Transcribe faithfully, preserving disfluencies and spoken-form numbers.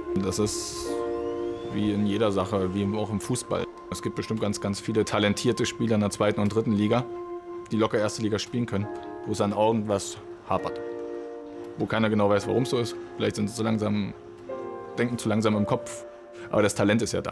Das ist wie in jeder Sache, wie auch im Fußball. Es gibt bestimmt ganz, ganz viele talentierte Spieler in der zweiten und dritten Liga, die locker erste Liga spielen können, wo es an irgendwas hapert. Wo keiner genau weiß, warum es so ist. Vielleicht sind sie zu langsam, denken zu langsam im Kopf, aber das Talent ist ja da.